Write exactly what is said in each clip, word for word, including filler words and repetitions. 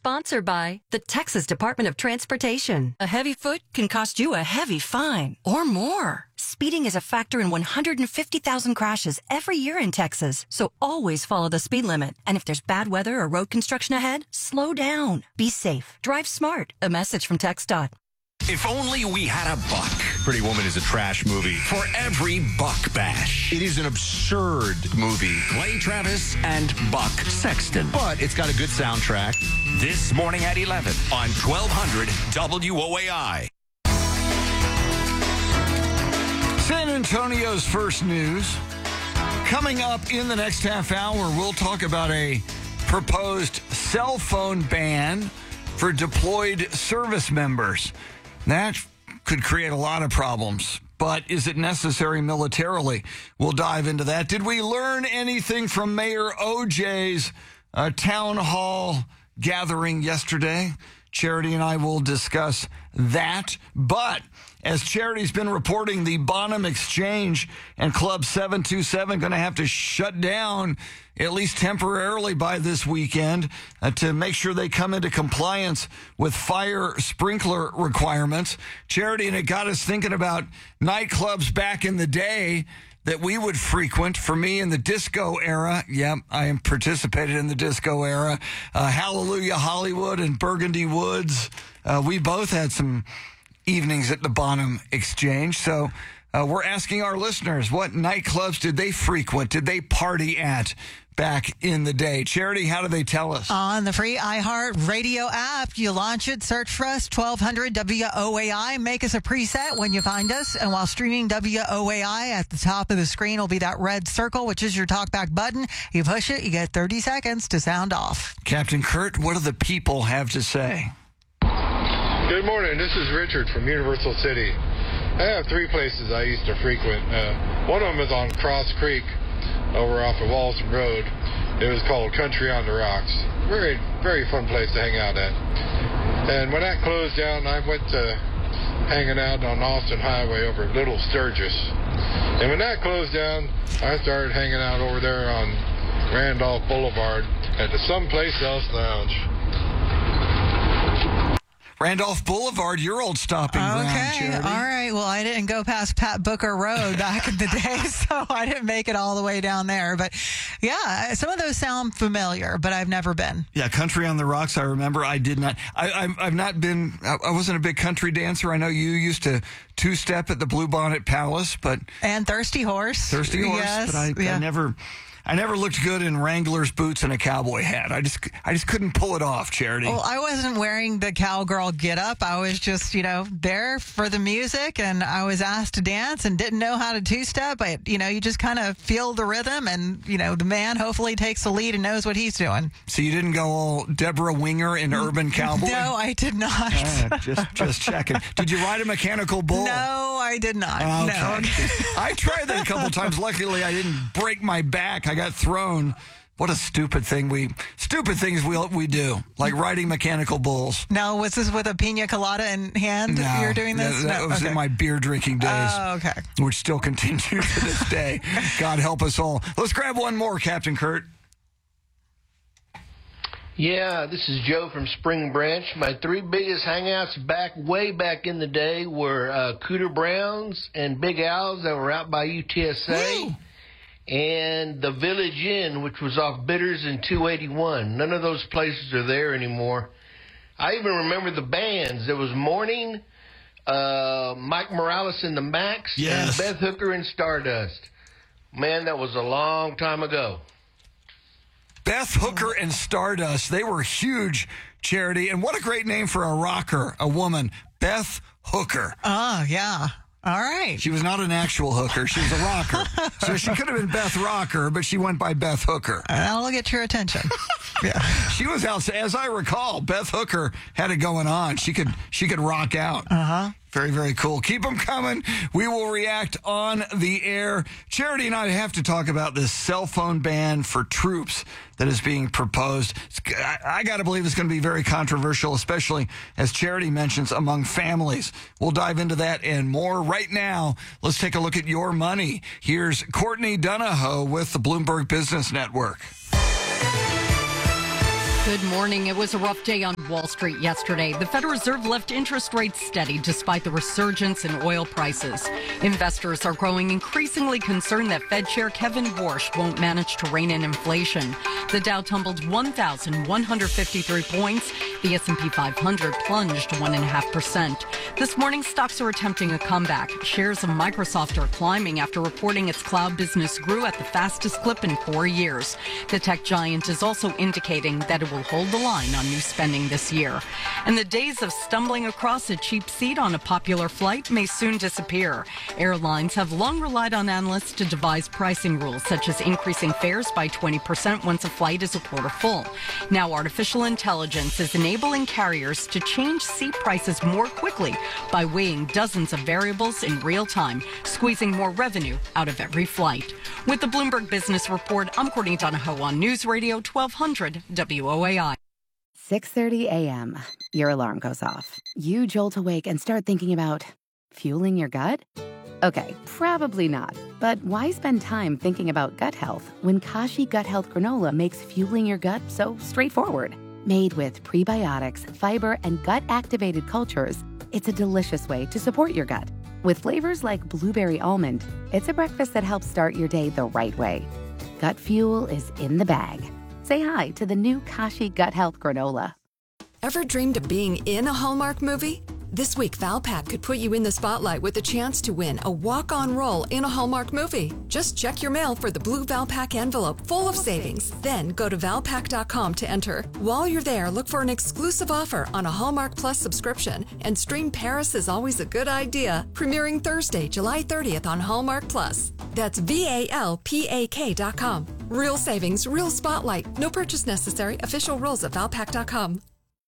sponsored by the Texas Department of Transportation. A heavy foot can cost you a heavy fine or more. Speeding is a factor in one hundred fifty thousand crashes every year in Texas, so always follow the speed limit. And if there's bad weather or road construction ahead, slow down. Be safe. Drive smart. A message from TxDOT. If only we had a buck. Pretty Woman is a trash movie for every Buck Bash. It is an absurd movie. Clay Travis and Buck Sexton. But it's got a good soundtrack. This morning at eleven on twelve hundred W O A I. San Antonio's first news. Coming up in the next half hour, we'll talk about a proposed cell phone ban for deployed service members. That could create a lot of problems, but is it necessary militarily? We'll dive into that. Did we learn anything from Mayor O J's uh, town hall gathering yesterday? Charity and I will discuss that. But as Charity's been reporting, the Bonham Exchange and Club seven two seven going to have to shut down, at least temporarily, by this weekend uh, to make sure they come into compliance with fire sprinkler requirements. Charity, and it got us thinking about nightclubs back in the day that we would frequent. For me, in the disco era, yeah, I participated in the disco era. Uh, Hallelujah Hollywood and Burgundy Woods. Uh, we both had some evenings at the Bonham Exchange. So uh, we're asking our listeners, what nightclubs did they frequent? Did they party at back in the day? Charity, how do they tell us? On the free iHeart Radio app, you launch it, search for us, twelve hundred W O A I. Make us a preset when you find us. And while streaming W O A I, at the top of the screen will be that red circle, which is your talkback button. You push it, you get thirty seconds to sound off. Captain Kurt, what do the people have to say? Good morning. This is Richard from Universal City. I have three places I used to frequent. Uh, one of them is on Cross Creek over off of Walton Road. It was called Country on the Rocks. Very, very fun place to hang out at. And when that closed down, I went to hanging out on Austin Highway over at Little Sturgis. And when that closed down, I started hanging out over there on Randolph Boulevard at the Someplace Else Lounge. Randolph Boulevard, your old stopping ground, Okay, Charity. all right. Well, I didn't go past Pat Booker Road back in the day, so I didn't make it all the way down there. But, yeah, some of those sound familiar, but I've never been. Yeah, Country on the Rocks, I remember. I did not. I, I, I've not been, I wasn't a big country dancer. I know you used to two-step at the Bluebonnet Palace, but... And Thirsty Horse. Thirsty Horse, yes, but I, yeah. I never... I never looked good in Wrangler's boots and a cowboy hat. I just I just couldn't pull it off, Charity. Well, I wasn't wearing the cowgirl get-up. I was just, you know, there for the music, and I was asked to dance and didn't know how to two-step. But, you know, you just kind of feel the rhythm, and, you know, the man hopefully takes the lead and knows what he's doing. So you didn't go all Deborah Winger in Urban Cowboy? No, I did not. Uh, just just checking. Did you ride a mechanical bull? No, I did not. Okay. No. I tried that a couple times. Luckily, I didn't break my back. I got thrown. What a stupid thing we stupid things we we do, like riding mechanical bulls. Now, was this with a pina colada in hand? No, You're doing this? That, that no? was okay. in my beer drinking days. Oh, okay. Which still continue to this day. God help us all. Let's grab one more, Captain Kurt. Yeah, this is Joe from Spring Branch. My three biggest hangouts back, way back in the day, were uh, Cooter Browns and Big Al's that were out by U T S A. Woo! And the Village Inn, which was off Bitters and two eighty-one. None of those places are there anymore. I even remember the bands. There was Morning, uh, Mike Morales and the Max, yes. and Beth Hooker and Stardust. Man, that was a long time ago. Beth Hooker and Stardust, they were huge, Charity. And what a great name for a rocker, a woman, Beth Hooker. Oh, yeah. All right. She was not an actual hooker. She was a rocker. So she could have been Beth Rocker, but she went by Beth Hooker. That'll get your attention. Yeah. She was out, as I recall, Beth Hooker had it going on. She could she could rock out. Uh-huh. Very, very cool. Keep them coming. We will react on the air. Charity and I have to talk about this cell phone ban for troops that is being proposed. I, I got to believe it's going to be very controversial, especially, as Charity mentions, among families. We'll dive into that and more. Right now, let's take a look at your money. Here's Courtney Donahoe with the Bloomberg Business Network. Good morning. It was a rough day on Wall Street yesterday. The Federal Reserve left interest rates steady despite the resurgence in oil prices. Investors are growing increasingly concerned that Fed Chair Kevin Warsh won't manage to rein in inflation. The Dow tumbled one thousand one hundred fifty-three points. The S and P five hundred plunged one point five percent. This morning, stocks are attempting a comeback. Shares of Microsoft are climbing after reporting its cloud business grew at the fastest clip in four years. The tech giant is also indicating that it will hold the line on new spending this year. And the days of stumbling across a cheap seat on a popular flight may soon disappear. Airlines have long relied on analysts to devise pricing rules, such as increasing fares by twenty percent once a flight is a quarter full. Now, artificial intelligence is enabling carriers to change seat prices more quickly by weighing dozens of variables in real time, squeezing more revenue out of every flight. With the Bloomberg Business Report, I'm Courtney Donahoe on News Radio twelve hundred W O A I. six thirty a.m. Your alarm goes off. You jolt awake and start thinking about fueling your gut? Okay, probably not. But why spend time thinking about gut health when Kashi Gut Health Granola makes fueling your gut so straightforward? Made with prebiotics, fiber, and gut-activated cultures, it's a delicious way to support your gut. With flavors like blueberry almond, it's a breakfast that helps start your day the right way. Gut fuel is in the bag. Say hi to the new Kashi Gut Health Granola. Ever dreamed of being in a Hallmark movie? This week, Valpak could put you in the spotlight with a chance to win a walk-on role in a Hallmark movie. Just check your mail for the blue Valpak envelope full of savings. Then go to valpak dot com to enter. While you're there, look for an exclusive offer on a Hallmark Plus subscription and stream Paris is Always a Good Idea, premiering Thursday, July thirtieth on Hallmark Plus. That's V A L P A K dot com. Real savings, real spotlight. No purchase necessary. Official rules at valpak dot com.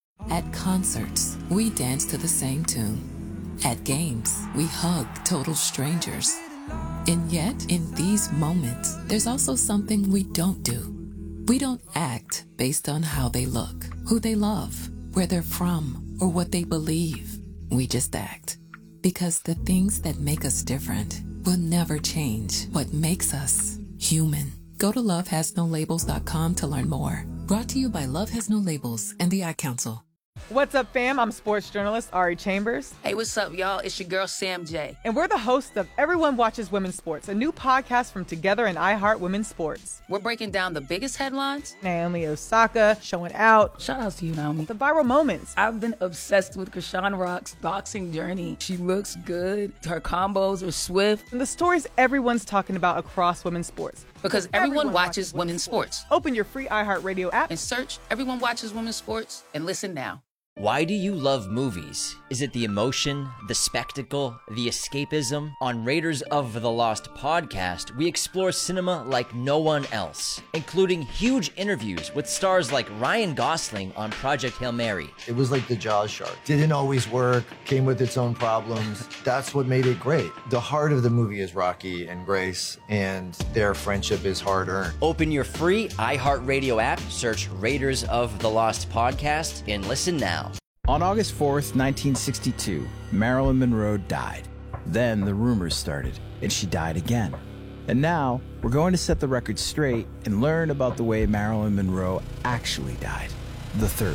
At concerts, we dance to the same tune. At games, we hug total strangers. And yet, in these moments, there's also something we don't do. We don't act based on how they look, who they love, where they're from, or what they believe. We just act. Because the things that make us different will never change what makes us human. Go to love has no labels dot com to learn more. Brought to you by Love Has No Labels and the Ad Council. What's up, fam? I'm sports journalist Ari Chambers. Hey, what's up, y'all? It's your girl, Sam J. And we're the hosts of Everyone Watches Women's Sports, a new podcast from Together and iHeart Women's Sports. We're breaking down the biggest headlines. Naomi Osaka showing out. Shout out to you, Naomi. The viral moments. I've been obsessed with Krishan Rock's boxing journey. She looks good. Her combos are swift. And the stories everyone's talking about across women's sports. Because everyone, everyone watches, watches women's sports. sports. Open your free iHeartRadio app and search Everyone Watches Women's Sports and listen now. Why do you love movies? Is it the emotion, the spectacle, the escapism? On Raiders of the Lost podcast, we explore cinema like no one else, including huge interviews with stars like Ryan Gosling on Project Hail Mary. It was like the Jaws shark. Didn't always work, came with its own problems. That's what made it great. The heart of the movie is Rocky and Grace, and their friendship is hard-earned. Open your free iHeartRadio app, search Raiders of the Lost podcast, and listen now. On August fourth, nineteen sixty-two, Marilyn Monroe died. Then the rumors started, and she died again. And now, we're going to set the record straight and learn about the way Marilyn Monroe actually died, the third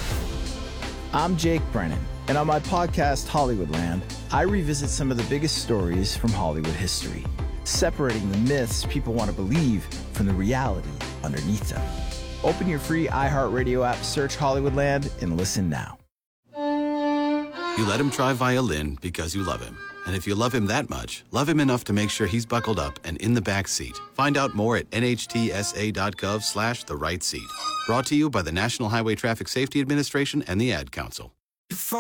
way. I'm Jake Brennan, and on my podcast, Hollywoodland, I revisit some of the biggest stories from Hollywood history, separating the myths people want to believe from the reality underneath them. Open your free iHeartRadio app, search Hollywoodland, and listen now. You let him try violin because you love him. And if you love him that much, love him enough to make sure he's buckled up and in the back seat. Find out more at N H T S A dot gov slash the right seat. Brought to you by the National Highway Traffic Safety Administration and the Ad Council.